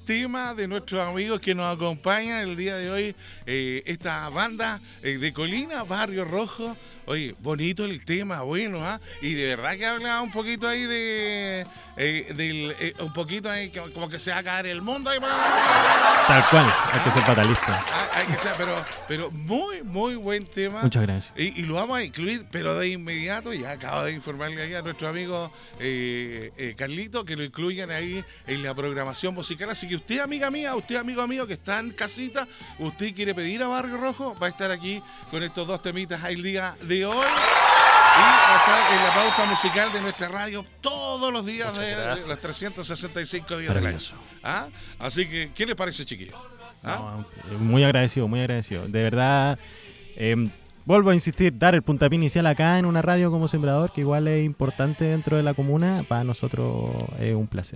tema de nuestros amigos que nos acompañan el día de hoy, esta banda de Colina, Barrio Rojo. Oye, bonito el tema, bueno, ¿ah? Y de verdad que hablaba un poquito ahí un poquito ahí, como que se va a caer el mundo ahí. Tal cual, hay que ser fatalista. Hay que ser, pero muy, muy buen tema. Muchas gracias. Y lo vamos a incluir, pero de inmediato, ya acabo de informarle ahí a nuestro amigo Carlito, que lo incluyan ahí en la programación musical. Así que usted, amiga mía, usted, amigo mío, que está en casita, usted quiere pedir a Barrio Rojo, va a estar aquí con estos dos temitas el día de hoy. Y va a estar en la pauta musical de nuestra radio todos los días de los 365 días del año. ¿Ah? Así que, ¿qué les parece, chiquillos? ¿Ah? No, muy agradecido, muy agradecido. De verdad, vuelvo a insistir, dar el puntapié inicial acá en una radio como Sembrador, que igual es importante dentro de la comuna, para nosotros es un placer.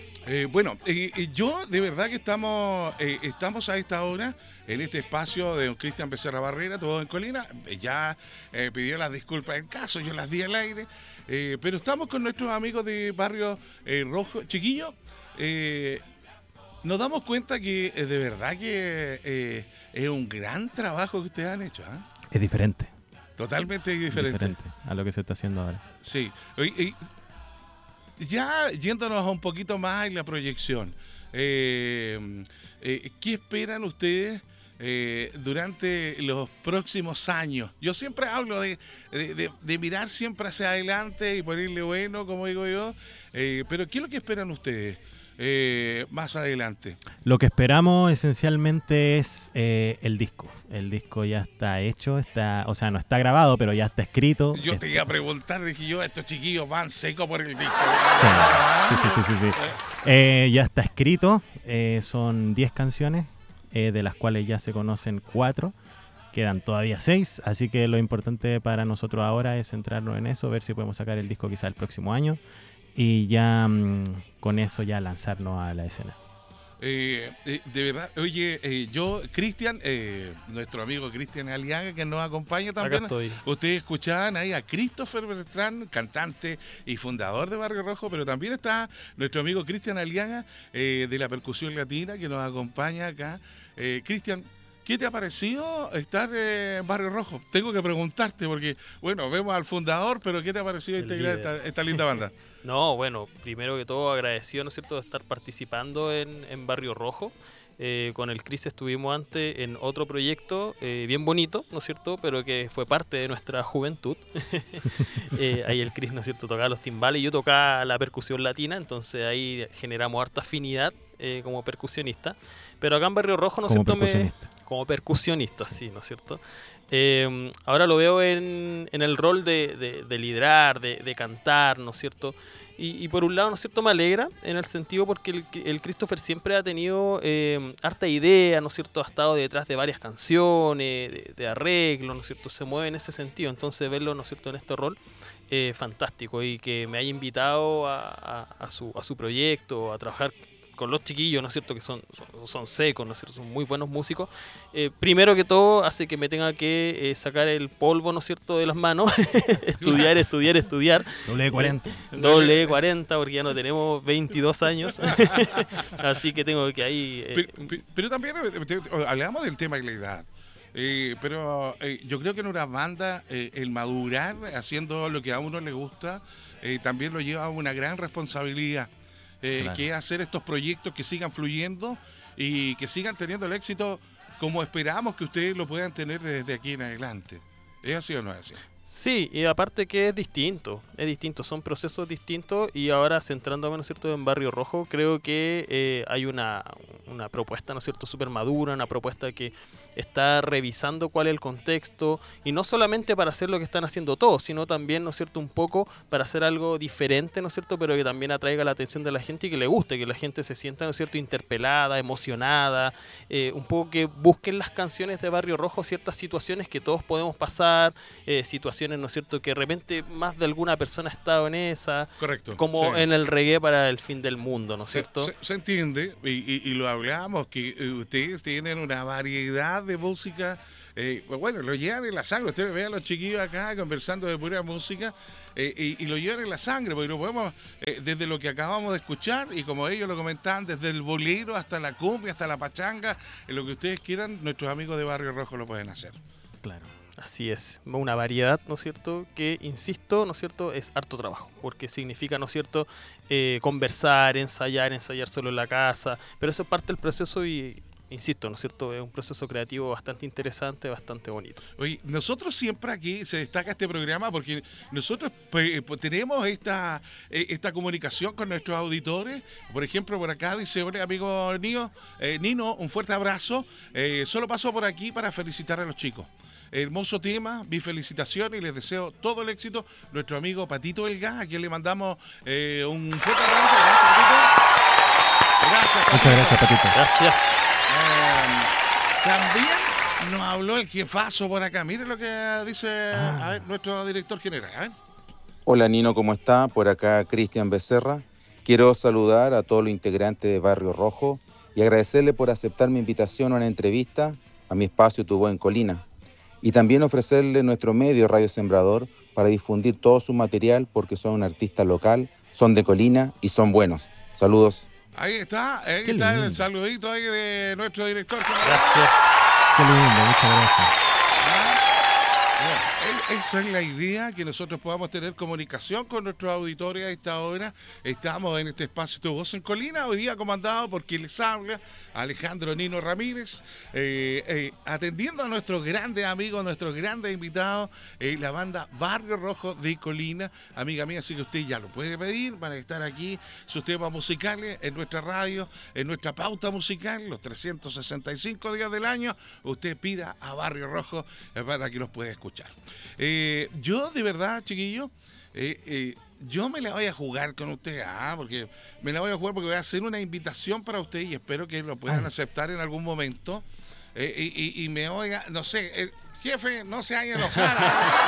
Yo de verdad que estamos a esta hora en este espacio de don Cristian Becerra Barrera, todo en Colina. Ya pidió las disculpas en caso, yo las di al aire, pero estamos con nuestros amigos de Barrio Rojo. Chiquillos, nos damos cuenta que de verdad que es un gran trabajo que ustedes han hecho. Es diferente. Totalmente diferente a lo que se está haciendo ahora. Sí. Ya yéndonos un poquito más en la proyección, ¿qué esperan ustedes durante los próximos años? Yo siempre hablo de mirar siempre hacia adelante y ponerle bueno, como digo yo, pero ¿qué es lo que esperan ustedes más adelante? Lo que esperamos esencialmente es el disco. El disco ya está hecho, no está grabado, pero ya está escrito. Yo te iba a preguntar, dije yo, estos chiquillos van secos por el disco. Sí. Ya está escrito, son 10 canciones, de las cuales ya se conocen 4. Quedan todavía 6, así que lo importante para nosotros ahora es centrarnos en eso, ver si podemos sacar el disco quizá el próximo año y ya con eso ya lanzarnos a la escena. De verdad, oye, yo, Cristian, nuestro amigo Cristian Aliaga, que nos acompaña también. Acá estoy. Ustedes escuchaban ahí a Christopher Bertrán, cantante y fundador de Barrio Rojo, pero también está nuestro amigo Cristian Aliaga, de la percusión latina, que nos acompaña acá. Cristian, ¿qué te ha parecido estar en Barrio Rojo? Tengo que preguntarte, porque, bueno, vemos al fundador, pero ¿qué te ha parecido integrar esta linda banda? No, bueno, primero que todo agradecido, ¿no es cierto?, de estar participando en Barrio Rojo. Con el Cris estuvimos antes en otro proyecto bien bonito, ¿no es cierto?, pero que fue parte de nuestra juventud. Ahí el Cris, ¿no es cierto?, tocaba los timbales y yo tocaba la percusión latina, entonces ahí generamos harta afinidad como percusionista. Pero acá en Barrio Rojo, ¿no es cierto?, como percusionista, sí, ¿no es cierto? Ahora lo veo en el rol de liderar, de cantar, ¿no es cierto? Y por un lado, ¿no es cierto?, me alegra en el sentido porque el Christopher siempre ha tenido harta idea, ¿no es cierto?, ha estado detrás de varias canciones, de arreglo, ¿no es cierto?, se mueve en ese sentido, entonces verlo, ¿no es cierto?, en este rol, fantástico, y que me haya invitado a su proyecto, a trabajar con los chiquillos, ¿no es cierto?, que son secos, ¿no es cierto?, son muy buenos músicos. Primero que todo hace que me tenga que sacar el polvo, ¿no es cierto?, de las manos, estudiar. Doble de 40. Doble de 40, porque ya no tenemos 22 años. Así que tengo que ahí... Pero también hablamos del tema de la edad. Pero yo creo que en una banda el madurar haciendo lo que a uno le gusta también lo lleva a una gran responsabilidad. Claro. Que es hacer estos proyectos que sigan fluyendo y que sigan teniendo el éxito como esperamos que ustedes lo puedan tener desde aquí en adelante. ¿Es así o no es así? Sí, y aparte que es distinto, son procesos distintos, y ahora centrándome, ¿no es cierto?, en Barrio Rojo, creo que hay una propuesta, ¿no es cierto?, súper madura, una propuesta que está revisando cuál es el contexto, y no solamente para hacer lo que están haciendo todos, sino también, ¿no es cierto?, un poco para hacer algo diferente, ¿no es cierto?, pero que también atraiga la atención de la gente y que le guste, que la gente se sienta, ¿no es cierto?, interpelada, emocionada, un poco que busquen las canciones de Barrio Rojo ciertas situaciones que todos podemos pasar, situaciones, ¿no es cierto?, que de repente más de alguna persona ha estado en esa. Correcto. Como sí. En el reggae para el fin del mundo, ¿no es cierto? Se entiende, y lo hablamos, que ustedes tienen una variedad de música bueno, lo llevan en la sangre. Ustedes vean a los chiquillos acá conversando de pura música y lo llevan en la sangre, porque lo podemos, desde lo que acabamos de escuchar, y como ellos lo comentaban, desde el bolero hasta la cumbia, hasta la pachanga, lo que ustedes quieran, nuestros amigos de Barrio Rojo lo pueden hacer. Claro. Así es, una variedad, ¿no es cierto?, que, insisto, ¿no es cierto?, es harto trabajo, porque significa, ¿no es cierto?, conversar, ensayar solo en la casa, pero eso es parte del proceso y, insisto, ¿no es cierto?, es un proceso creativo bastante interesante, bastante bonito. Oye, nosotros siempre aquí se destaca este programa porque nosotros tenemos esta comunicación con nuestros auditores. Por ejemplo, por acá dice, hola amigo Nino, un fuerte abrazo. Solo paso por aquí para felicitar a los chicos. Hermoso tema, mi felicitación y les deseo todo el éxito. Nuestro amigo Patito Delgado, a quien le mandamos un fuerte abrazo. Gracias, Patito. Muchas gracias, Patito. Gracias. También nos habló el jefazo por acá. Miren lo que dice a ver, nuestro director general. A ver. Hola Nino, ¿cómo está? Por acá Cristian Becerra. Quiero saludar a todos los integrantes de Barrio Rojo y agradecerle por aceptar mi invitación a una entrevista a mi espacio Tu Voz en Colina. Y también ofrecerle nuestro medio Radio Sembrador para difundir todo su material porque son un artista local, son de Colina y son buenos. Saludos. Ahí está Qué el lindo. saludito ahí de nuestro director general. Gracias. Qué lindo, muchas gracias. Esa es la idea, que nosotros podamos tener comunicación con nuestros auditores a esta hora. Estamos en este espacio Tu Voz en Colina, hoy día comandado por quien les habla, Alejandro Nino Ramírez, atendiendo a nuestros grandes amigos, nuestros grandes invitados, la banda Barrio Rojo de Colina. Amiga mía, así que usted ya lo puede pedir, van a estar aquí sus temas musicales en nuestra radio, en nuestra pauta musical, los 365 días del año. Usted pida a Barrio Rojo para que los pueda escuchar. Yo, de verdad, chiquillo, yo me la voy a jugar con usted, porque me la voy a jugar porque voy a hacer una invitación para usted y espero que lo puedan aceptar en algún momento. Y me oiga, no sé, jefe, no se vaya a enojar.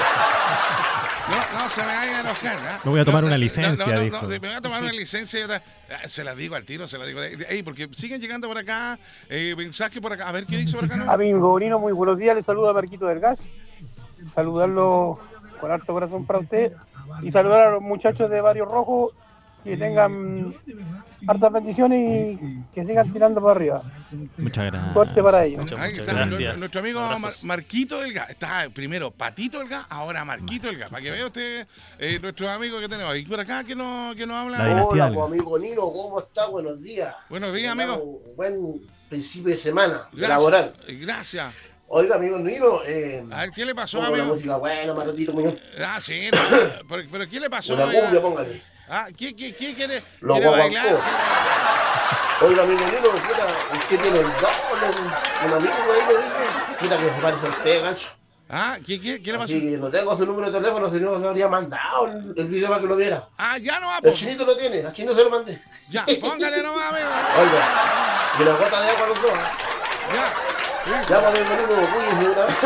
No se me vaya a enojar. Me voy a tomar una licencia, dijo. Me voy a tomar una licencia. Se la digo al tiro, se la digo. Porque siguen llegando por acá, mensajes por acá. A ver qué dice por acá. ¿No? Amigo Nino, muy buenos días. Les saluda Marquito del Gas. Saludarlo con harto corazón para usted y saludar a los muchachos de Barrio Rojo, que tengan hartas bendiciones y que sigan tirando para arriba. Muchas gracias. Suerte para ellos. Ahí Muchas está, gracias. nuestro amigo Abrazos. Marquito Delga. Está primero Patito Delga, ahora Marquito Delga. Para que vea usted nuestros amigos que tenemos. Y por acá, que nos habla? La dinastía Hola, Alga. pues, amigo Nino, ¿cómo está? Buenos días. Buenos días, amigo. Un buen principio de semana Gracias. laboral. Gracias. Oiga, amigo Nino, A ver, ¿qué le pasó, pongo la amigo? música buena, Marotito Muñoz. Sí, no, pero ¿qué le pasó? Una oiga? cumbia, póngale. ¿Quién quiere, Los quiere bailar? guaguancó. Oiga, amigo Nino, usted tiene el don, un amigo por ahí me dice, que se parece a usted, gancho. ¿Qué le pasó? Así que no tengo su número de teléfono, si no, le habría mandado el video para que lo viera. Ya no va, El pues. chinito lo tiene, al chino se lo mandé. Ya, póngale nomás, amigo. Oiga, y una gota de agua a los dos. Ya. Ya, pues, amigo Nino, cuídese una vez.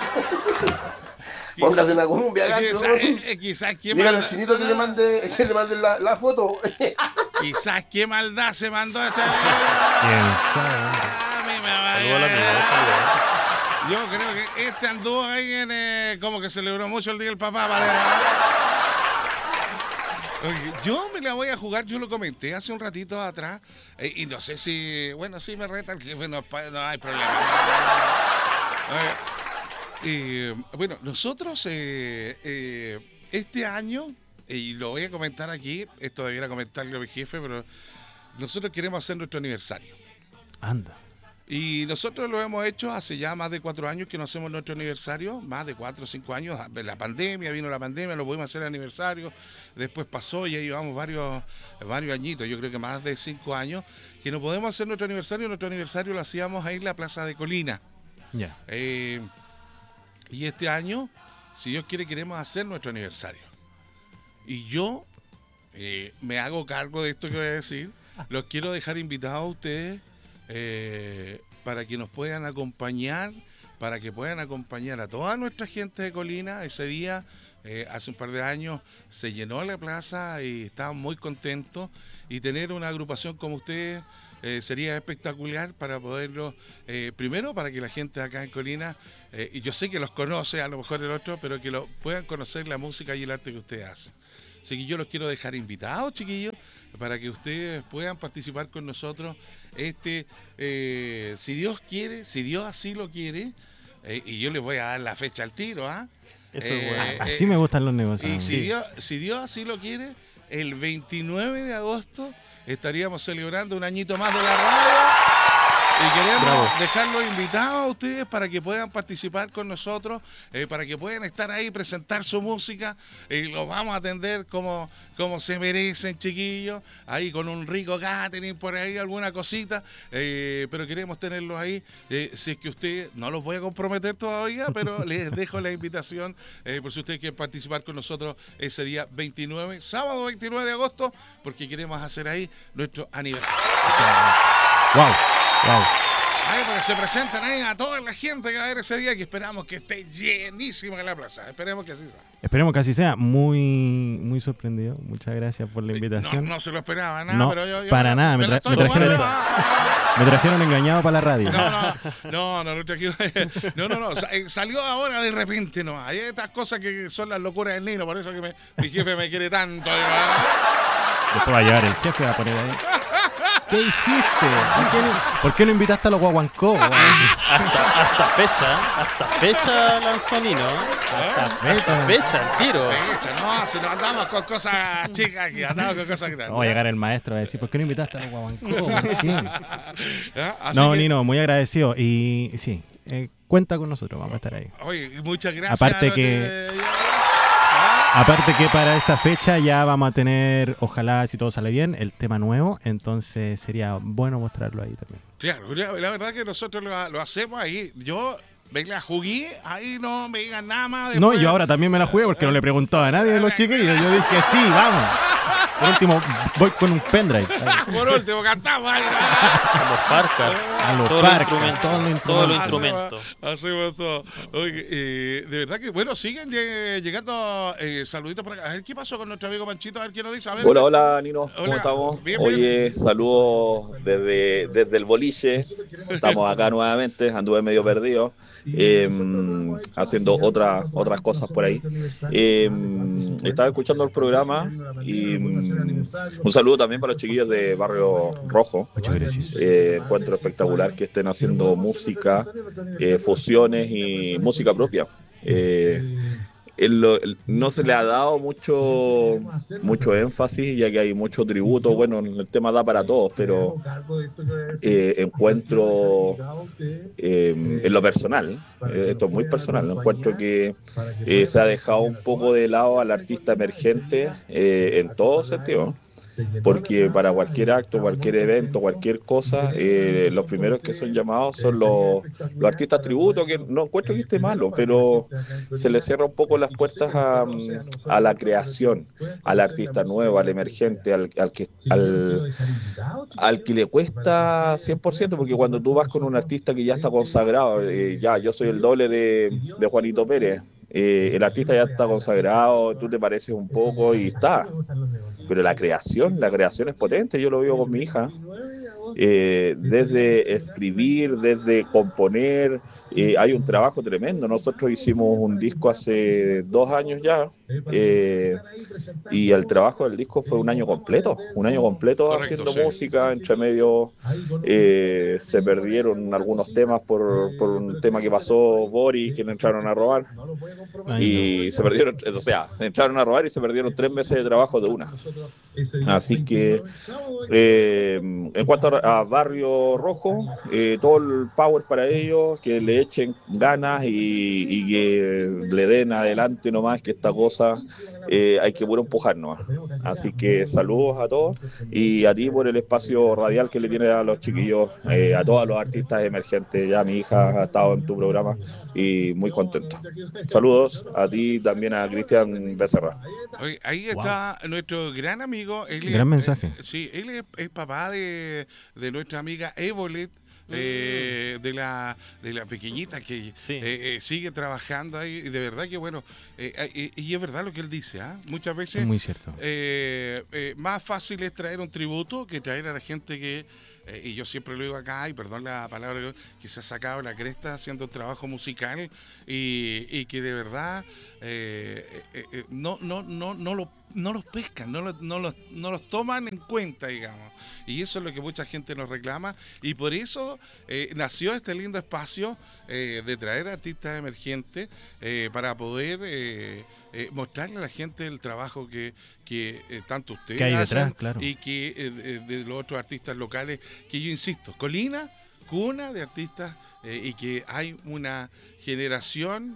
Póngase una cumbia, gancho. Quizás qué Dígale al maldad. chinito que le mande la foto. Quizás qué maldad se mandó este. ¿Quién sabe? Saludos a la amiga, saludos. Yo creo que este anduvo ahí en. Como que celebró mucho el día del papá, parece. Oye, yo me la voy a jugar, yo lo comenté hace un ratito atrás, y no sé si, bueno, si me reta el jefe, no hay problema. Bueno, nosotros este año, y lo voy a comentar aquí, esto debiera comentarle a mi jefe, pero nosotros queremos hacer nuestro aniversario. Anda. Y nosotros lo hemos hecho hace ya más de 4 años que no hacemos nuestro aniversario, más de 4 o 5 años. La pandemia, vino la pandemia, lo pudimos hacer el aniversario, después pasó y ahí llevamos varios añitos, yo creo que más de 5 años, que no podemos hacer nuestro aniversario lo hacíamos ahí en la Plaza de Colina. Ya. Y este año, si Dios quiere, queremos hacer nuestro aniversario. Y yo me hago cargo de esto que voy a decir, los quiero dejar invitados a ustedes, para que nos puedan acompañar, para que puedan acompañar a toda nuestra gente de Colina. Ese día, hace un par de años, se llenó la plaza y estaban muy contentos. Y tener una agrupación como ustedes, sería espectacular para poderlo, primero para que la gente acá en Colina, y yo sé que los conoce, a lo mejor el otro, pero que lo puedan conocer la música y el arte que usted hace. Así que yo los quiero dejar invitados, chiquillos, para que ustedes puedan participar con nosotros. Si Dios quiere, si Dios así lo quiere, y yo les voy a dar la fecha al tiro, ¿ah? Eso es bueno. Así me gustan los negocios. Y Sí. si Dios así lo quiere, el 29 de agosto estaríamos celebrando un añito más de la radio. Y queremos dejarlos invitados a ustedes para que puedan participar con nosotros, para que puedan estar ahí, presentar su música. Los vamos a atender como se merecen, chiquillos. Ahí con un rico catering, por ahí alguna cosita. Pero queremos tenerlos ahí. Si es que ustedes, no los voy a comprometer todavía, pero les dejo la invitación por si ustedes quieren participar con nosotros ese día 29, sábado 29 de agosto, porque queremos hacer ahí nuestro aniversario. Wow. Ahí para que se presenten ahí a toda la gente que va a ver ese día, que esperamos que esté llenísima en la plaza. Esperemos que así sea. Esperemos que así sea. Muy sorprendido. Muchas gracias por la invitación. No se lo esperaba nada, No, pero yo para nada. Me trajeron engañado para la radio. No, salió ahora de repente, no. Hay estas cosas que son las locuras del Nino, por eso que mi jefe me quiere tanto. Después va a llevar el jefe, va a poner ahí. ¿Qué hiciste? ¿Por qué no invitaste a los guaguancó? Hasta fecha lanzó Nino. Hasta fecha, el tiro. No, si no andamos con cosas chicas aquí, andamos con cosas grandes. Va a llegar el maestro a decir, ¿por qué no invitaste a los guaguancó? ¿Ah? No, Nino, muy agradecido. Y sí, cuenta con nosotros, vamos a estar ahí. Oye, muchas gracias. Aparte que para esa fecha ya vamos a tener, ojalá si todo sale bien, el tema nuevo, entonces sería bueno mostrarlo ahí también. Claro, la verdad que nosotros lo hacemos ahí. Yo me la jugué, ahí no me digan nada más. No, yo ahora también me la jugué porque no le preguntaba a nadie de los chiquillos. Yo dije, sí, vamos. Por último, voy con un pendrive. Por último, cantamos ahí. Como Farcas. Todos los instrumentos. Hacemos todo. Oye, de verdad que, bueno, siguen llegando saluditos por acá. A ver, ¿qué pasó con nuestro amigo Panchito? A ver qué nos dice. A ver. Hola, Nino. ¿Cómo Hola. estamos? Bien. Oye, saludos desde el boliche. Estamos acá nuevamente. Anduve medio perdido. Haciendo otras cosas por ahí. Estaba escuchando el programa y un saludo también para los chiquillos de Barrio Rojo. Muchas gracias. Encuentro espectacular que estén haciendo música, fusiones y música propia. No se le ha dado mucho énfasis, ya que hay mucho tributo. Bueno, el tema da para todos, pero encuentro en lo personal, esto es muy personal, encuentro que se ha dejado un poco de lado al artista emergente en todo sentido. Porque para cualquier acto, cualquier evento, cualquier cosa, los primeros que son llamados son los artistas tributo, que no encuentro que esté malo, pero se le cierra un poco las puertas a la creación, al artista nuevo, al emergente, al que le cuesta 100%, porque cuando tú vas con un artista que ya está consagrado, yo soy el doble de Juanito Pérez, el artista ya está consagrado, tú te pareces un poco y está. Pero la creación es potente, yo lo veo con mi hija. Desde escribir, desde componer, hay un trabajo tremendo. Nosotros hicimos un disco hace 2 años ya, y el trabajo del disco fue un año completo correcto, haciendo música. Entre medio se perdieron algunos temas por un tema que pasó Boris, que le entraron a robar. Se perdieron, entraron a robar y se perdieron 3 meses de trabajo de una. Así que en cuanto a Barrio Rojo, todo el power para ellos, que le echen ganas y que le den adelante nomás, que esta cosa hay que puro empujarnos. Así que saludos a todos y a ti por el espacio radial que le tienes a los chiquillos, a todos los artistas emergentes. Ya mi hija ha estado en tu programa y muy contento. Saludos a ti, también a Cristian Becerra. Oye, ahí está nuestro gran amigo. Gran mensaje. Sí, él es papá de nuestra amiga Evolet. De la pequeñita que sigue trabajando ahí, y de verdad que bueno, y es verdad lo que él dice, muchas veces es muy cierto. más fácil es traer un tributo que traer a la gente que y yo siempre lo digo acá, y perdón la palabra, que se ha sacado la cresta haciendo un trabajo musical y que de verdad no los pescan, no los toman en cuenta, digamos. Y eso es lo que mucha gente nos reclama, y por eso nació este lindo espacio de traer artistas emergentes para poder mostrarle a la gente el trabajo que tanto ustedes que hay detrás, hacen, claro. y que de los otros artistas locales, que yo insisto, Colina, cuna de artistas, y que hay una generación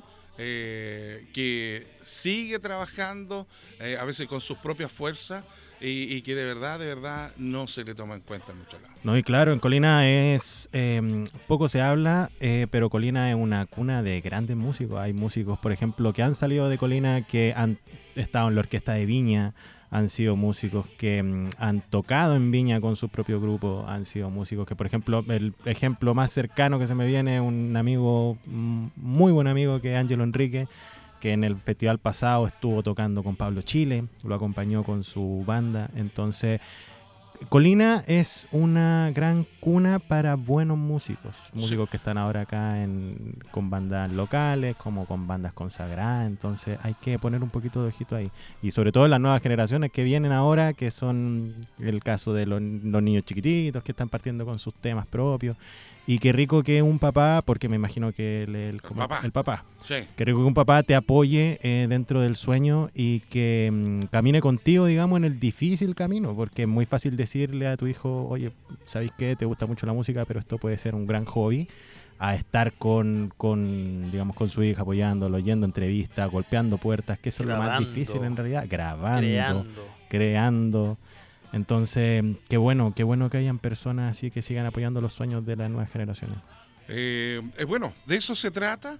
que sigue trabajando, a veces con sus propias fuerzas, y que de verdad no se le toma en cuenta en muchos lados. No, y claro, en Colina es poco se habla, pero Colina es una cuna de grandes músicos. Hay músicos, por ejemplo, que han salido de Colina, que han estado en la orquesta de Viña, han sido músicos que han tocado en Viña con su propio grupo, han sido músicos que, por ejemplo, el ejemplo más cercano que se me viene es un amigo, muy buen amigo, que es Ángelo Enrique, que en el festival pasado estuvo tocando con Pablo Chile, lo acompañó con su banda. Entonces, Colina es una gran cuna para buenos músicos que están ahora acá con bandas locales, como con bandas consagradas. Entonces hay que poner un poquito de ojito ahí, y sobre todo las nuevas generaciones que vienen ahora, que son el caso de los niños chiquititos que están partiendo con sus temas propios. Y qué rico que un papá, porque me imagino que el papá. Sí. Qué rico que un papá te apoye dentro del sueño, y que camine contigo, digamos, en el difícil camino, porque es muy fácil decirle a tu hijo, oye, ¿sabéis qué? Te gusta mucho la música, pero esto puede ser un gran hobby, a estar con su hija, apoyándolo, yendo a entrevistas, golpeando puertas, que eso es lo más difícil en realidad, creando. Entonces, qué bueno que hayan personas así que sigan apoyando los sueños de las nuevas generaciones. Bueno, de eso se trata.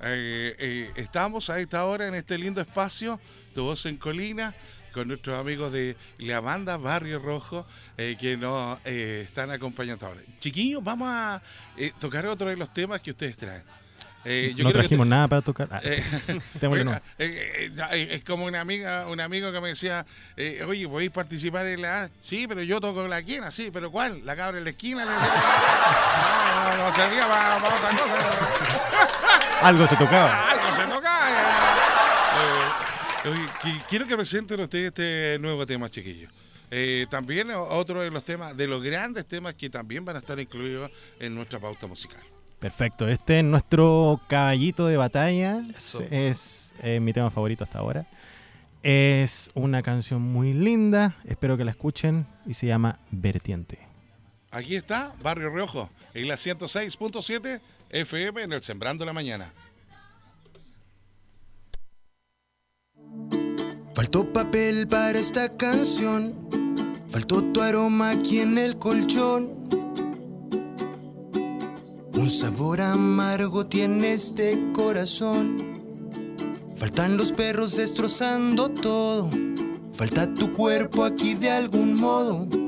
Estamos a esta hora en este lindo espacio, Tu Voz en Colina, con nuestros amigos de la banda Barrio Rojo, que nos están acompañando ahora. Chiquillos, vamos a tocar otro de los temas que ustedes traen. No trajimos nada para tocar. Es como un amigo que me decía, oye, ¿podéis participar en la... Sí, pero yo toco la quena, sí, pero ¿cuál? La cabra en la esquina. No servía para otra cosa. Algo se tocaba. Quiero que presenten ustedes este nuevo tema, chiquillos. También otro de los temas, de los grandes temas que también van a estar incluidos en nuestra pauta musical. Perfecto, este es nuestro caballito de batalla. Eso. Es mi tema favorito hasta ahora. Es una canción muy linda, espero que la escuchen, y se llama Vertiente. Aquí está Barrio Rojo, en la 106.7 FM, en el Sembrando la Mañana. Faltó papel para esta canción, faltó tu aroma aquí en el colchón. Un sabor amargo tiene este corazón. Faltan los perros destrozando todo. Falta tu cuerpo aquí de algún modo.